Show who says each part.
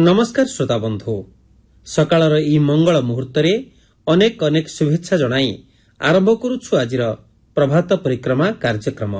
Speaker 1: नमस्कार श्रोता बंधु सकाळर ई मंगल मुहूर्तरे अनेक अनेक शुभेच्छा जणाई आरंभ करुछु आजिर प्रभात परिक्रमा कार्यक्रम।